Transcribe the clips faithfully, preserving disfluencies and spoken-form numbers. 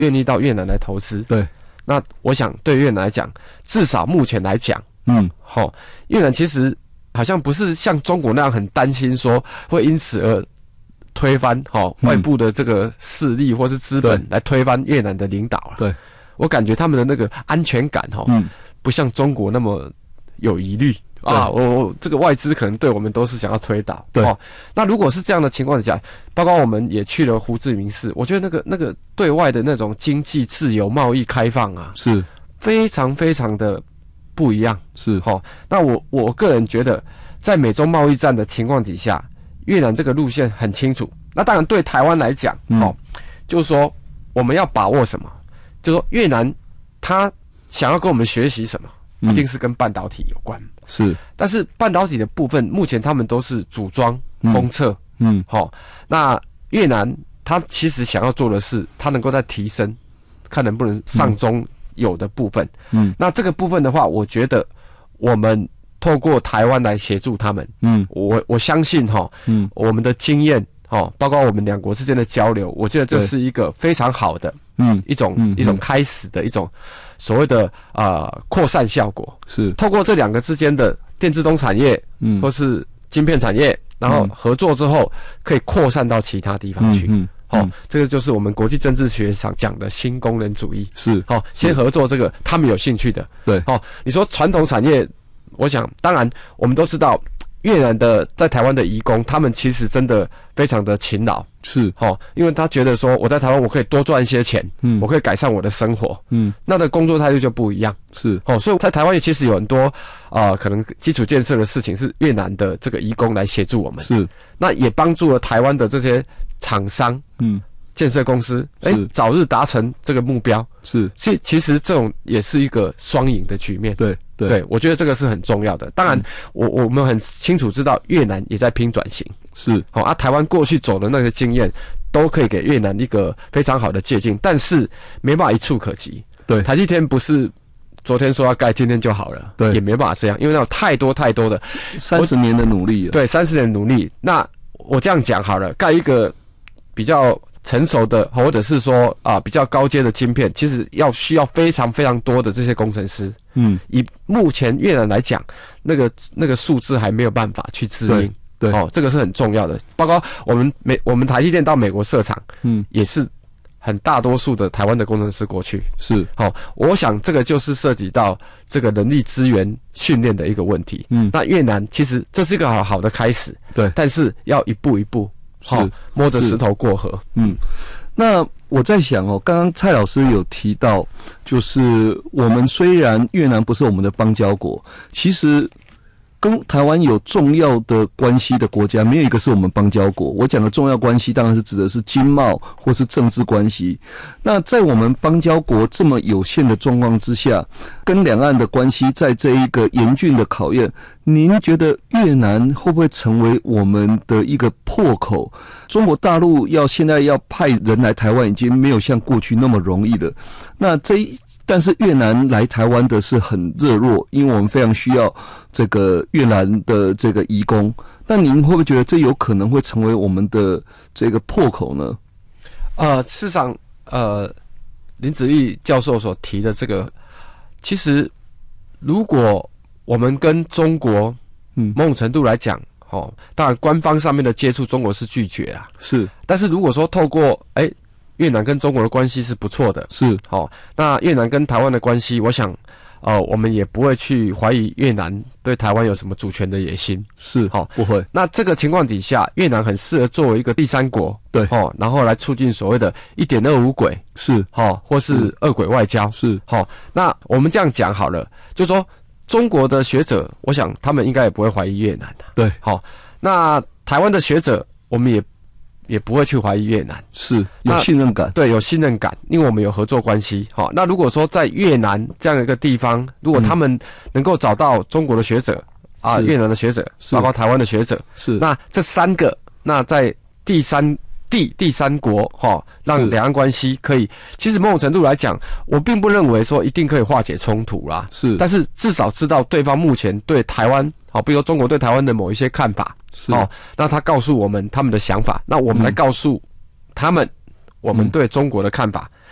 愿意到越南来投资。 对， 那我想对越南来讲，至少目前来讲， 嗯， 齁，越南其实好像不是像中国那样很担心说会因此而推翻齁外部的这个势力或是资本来推翻越南的领导了。 对， 我感觉他们的那个安全感齁，嗯，不像中国那么有疑虑。啊，我我这个外资可能对我们都是想要推倒， 对。 哦，那如果是这样的情况下，包括我们也去了胡志明市，我觉得那个那个对外的那种经济自由贸易开放啊， 是非常非常的不一样， 是。 哦，那我我个人觉得，在美中贸易战的情况底下，越南这个路线很清楚。那当然对台湾来讲，嗯、哦，就是说我们要把握什么？就是说越南他想要跟我们学习什么，嗯、一定是跟半导体有关。 是， 但是半导体的部分，目前他们都是组装、封测，嗯，好、哦，那越南他其实想要做的是，他能够再提升，看能不能上中有的部分，嗯，那这个部分的话，我觉得我们透过台湾来协助他们，嗯，我我相信哈、哦，嗯，我们的经验，哦，包括我们两国之间的交流，我觉得这是一个非常好的，嗯，一种、嗯、一种开始的一种。所谓的呃扩散效果是透过这两个之间的电自动产业，嗯，或是晶片产业，然后合作之后可以扩散到其他地方去。嗯，好、嗯哦，这个就是我们国际政治学上讲的新工人主义。 是， 好、哦，先合作这个他们有兴趣的。 对， 哦，你说传统产业，我想当然我们都知道。越南的在台湾的移工，他们其实真的非常的勤劳， 是哦，因为他觉得说我在台湾我可以多赚一些钱，嗯，我可以改善我的生活，嗯，那的工作态度就不一样， 是哦，所以在台湾也其实有很多啊、呃，可能基础建设的事情是越南的这个移工来协助我们， 是， 那也帮助了台湾的这些厂商，嗯。建设公司，哎、欸，早日达成这个目标， 是， 其其实这种也是一个双赢的局面， 对 对, 对，我觉得这个是很重要的。当然，嗯、我我们很清楚知道越南也在拼转型， 是， 好、哦、啊，台湾过去走的那个经验，都可以给越南一个非常好的借鉴，但是没办法一触可及。 对， 台积电不是昨天说要盖，今天就好了， 对， 也没办法这样，因为那有太多太多的三十年的努力了， 对，三十年的努力。那我这样讲好了，盖一个比较。成熟的，或者是说啊比较高阶的晶片，其实要需要非常非常多的这些工程师。嗯，以目前越南来讲，那个那个数字还没有办法去支应。 对， 哦，这个是很重要的。包括我们美我们台积电到美国设厂，嗯，也是很大多数的台湾的工程师过去。 是， 好、哦，我想这个就是涉及到这个人力资源训练的一个问题。嗯，那越南其实这是一个好好的开始。 对， 但是要一步一步。是、哦、摸着石头过河。 嗯，那我在想哦，刚刚蔡老师有提到，就是我们虽然越南不是我们的邦交国，其实跟台湾有重要的关系的国家，没有一个是我们邦交国。我讲的重要关系，当然是指的是经贸或是政治关系。那在我们邦交国这么有限的状况之下，跟两岸的关系在这一个严峻的考验，您觉得越南会不会成为我们的一个破口？中国大陆要现在要派人来台湾，已经没有像过去那么容易了。那这一但是越南来台湾的是很热络，因为我们非常需要这个越南的这个移工。那您会不会觉得这有可能会成为我们的这个破口呢？ 呃，事实上，呃，林子毅教授所提的这个，其实如果我们跟中国，嗯，某种程度来讲，哦，当然官方上面的接触，中国是拒绝啊， 是。但是如果说透过，哎、欸。越南跟中国的关系是不错的， 是好、哦。那越南跟台湾的关系，我想，呃，我们也不会去怀疑越南对台湾有什么主权的野心， 是好、哦，不会。 那这个情况底下，越南很适合作为一个第三国， 对， 哦，然后来促进所谓的一点二五轨， 是好、哦，或是二轨外交， 是好、哦。那我们这样讲好了，就说中国的学者，我想他们应该也不会怀疑越南的， 对， 好、哦。那台湾的学者，我们也。也不会去怀疑越南， 是有信任感， 对，有信任感，因为我们有合作关系。好，那如果说在越南这样一个地方，如果他们能够找到中国的学者、嗯、啊，越南的学者，包括台湾的学者， 是那这三个，那在第三地第三国哈，让两岸关系可以，其实某种程度来讲，我并不认为说一定可以化解冲突啦， 是， 但是至少知道对方目前对台湾，好，比如说中国对台湾的某一些看法。 是哦，那他告诉我们他们的想法，那我们来告诉他们、嗯、我们对中国的看法，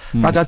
大家